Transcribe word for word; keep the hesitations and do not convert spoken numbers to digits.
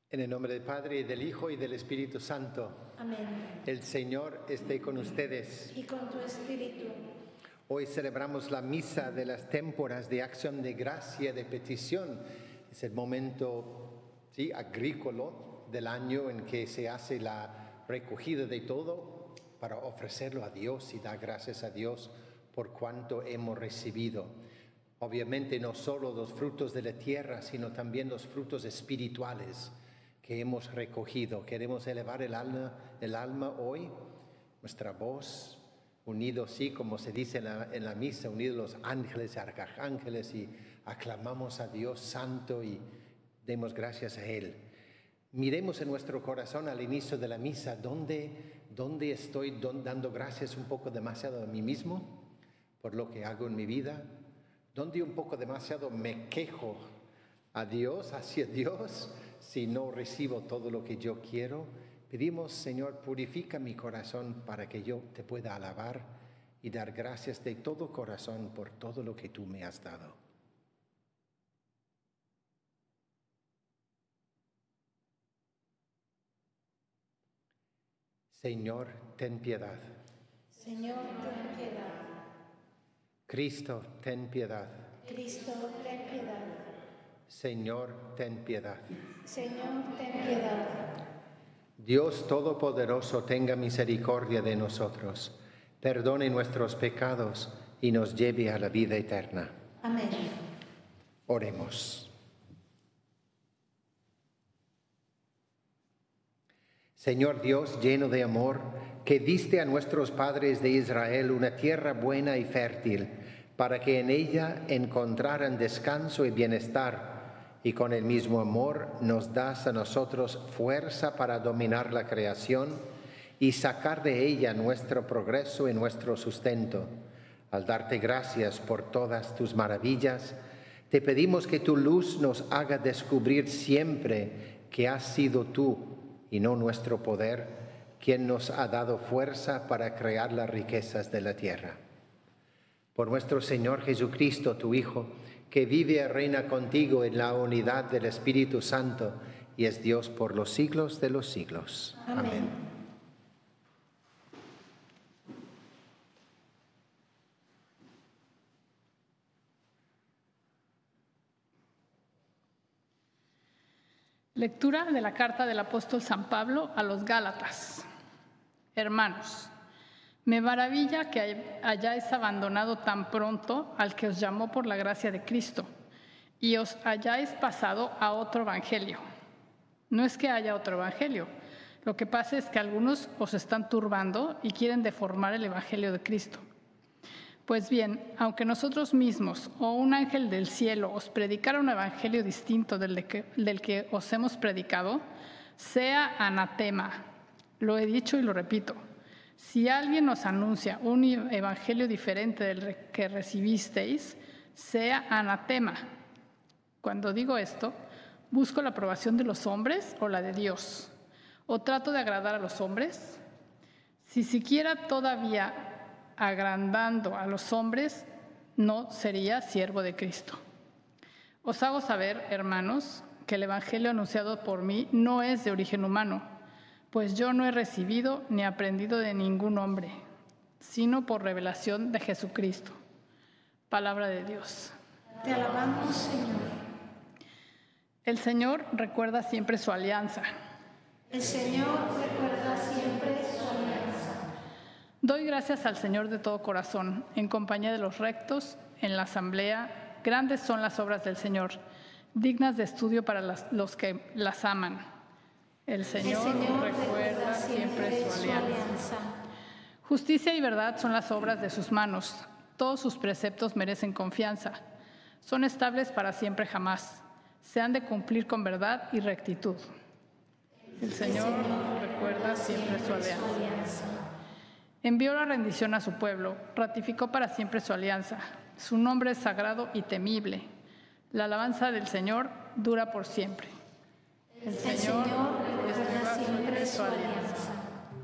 En el nombre del Padre, y del Hijo, y del Espíritu Santo. Amén. El Señor esté con ustedes. Y con tu espíritu. Hoy celebramos la misa de las témporas de acción de gracia, de petición. Es el momento sí, agrícola del año en que se hace la recogida de todo para ofrecerlo a Dios y dar gracias a Dios por cuanto hemos recibido. Obviamente no solo los frutos de la tierra, sino también los frutos espirituales que hemos recogido. Queremos elevar el alma, el alma hoy, nuestra voz, unidos, sí, como se dice en la, en la misa, unidos los ángeles y arcángeles, y aclamamos a Dios santo y demos gracias a Él. Miremos en nuestro corazón al inicio de la misa, ¿dónde, dónde estoy dando gracias un poco demasiado a mí mismo por lo que hago en mi vida? ¿Dónde un poco demasiado me quejo a Dios, hacia Dios, si no recibo todo lo que yo quiero? Pedimos, Señor, purifica mi corazón para que yo te pueda alabar y dar gracias de todo corazón por todo lo que tú me has dado. Señor, ten piedad. Señor, ten piedad. Cristo, ten piedad. Cristo, ten piedad. Señor, ten piedad. Señor, ten piedad. Dios Todopoderoso, tenga misericordia de nosotros, perdone nuestros pecados y nos lleve a la vida eterna. Amén. Oremos. Señor Dios, lleno de amor, que diste a nuestros padres de Israel una tierra buena y fértil, para que en ella encontraran descanso y bienestar, y con el mismo amor nos das a nosotros fuerza para dominar la creación y sacar de ella nuestro progreso y nuestro sustento. Al darte gracias por todas tus maravillas, te pedimos que tu luz nos haga descubrir siempre que has sido tú y no nuestro poder quien nos ha dado fuerza para crear las riquezas de la tierra. Por nuestro Señor Jesucristo, tu Hijo, que vive y reina contigo en la unidad del Espíritu Santo y es Dios por los siglos de los siglos. Amén. Amén. Lectura de la carta del apóstol San Pablo a los Gálatas. Hermanos, me maravilla que hayáis abandonado tan pronto al que os llamó por la gracia de Cristo y os hayáis pasado a otro evangelio. No es que haya otro evangelio, lo que pasa es que algunos os están turbando y quieren deformar el evangelio de Cristo. Pues bien, aunque nosotros mismos o un ángel del cielo os predicara un evangelio distinto del, de que, del que os hemos predicado, sea anatema. Lo he dicho y lo repito. Si alguien os anuncia un evangelio diferente del que recibisteis, sea anatema. Cuando digo esto, ¿busco la aprobación de los hombres o la de Dios? ¿O trato de agradar a los hombres? Si siquiera todavía agrandando a los hombres, no sería siervo de Cristo. Os hago saber, hermanos, que el evangelio anunciado por mí no es de origen humano, pues yo no he recibido ni aprendido de ningún hombre, sino por revelación de Jesucristo. Palabra de Dios. Te alabamos, Señor. El Señor recuerda siempre su alianza. El Señor recuerda siempre su alianza. Doy gracias al Señor de todo corazón, en compañía de los rectos, en la asamblea. Grandes son las obras del Señor, dignas de estudio para las, los que las aman. El Señor, El Señor recuerda siempre su alianza. su alianza. Justicia y verdad son las obras de sus manos. Todos sus preceptos merecen confianza. Son estables para siempre jamás. Se han de cumplir con verdad y rectitud. El Señor, El Señor recuerda siempre su alianza. su alianza. Envió la rendición a su pueblo, ratificó para siempre su alianza. Su nombre es sagrado y temible. La alabanza del Señor dura por siempre. El El Señor Señor recuerda recuerda siempre su alianza.